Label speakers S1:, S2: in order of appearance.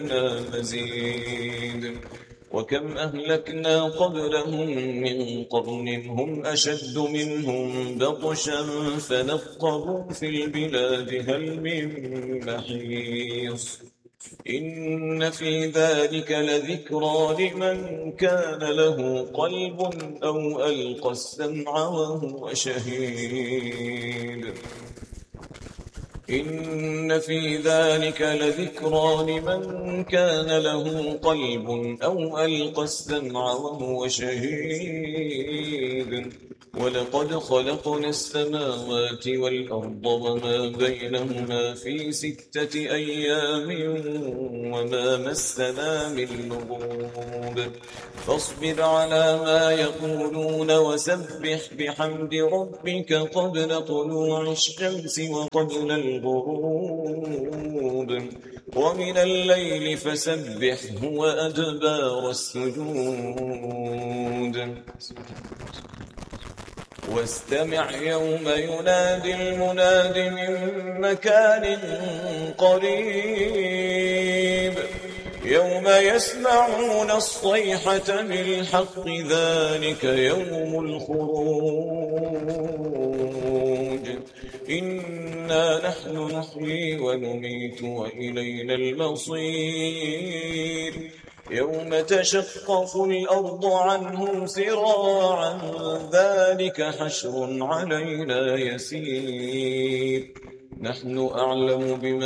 S1: مزيد وكم أهلكنا قبلهم من قرن هم أشد منهم بطشا فنقبوا في البلاد هل من محيص إن في ذلك لذكرى لمن كان له قلب أو ألقى السمع وهو شهيد إن في ذلك لذكرى لمن كان له قلب أو ألقى السمع وهو شهيد ولقد خلقنا السماوات والأرض وما بينهما في 6 أيام وما مسنا من لغوب فاصبر على ما يقولون وسبح بحمد ربك قبل طلوع الشمس وقبل الغروب ومن الليل فسبحه وأدبار السجود واستمع يوم ينادي المناد من مكان قريب يوم يسمعون الصيحة بالحق ذلك يوم الخروج إنا نحن نحيي ونميت وإلينا المصير يوم تشقق الأرض عنهم سراعا ذلك حشر علينا يسير نحن أعلم بما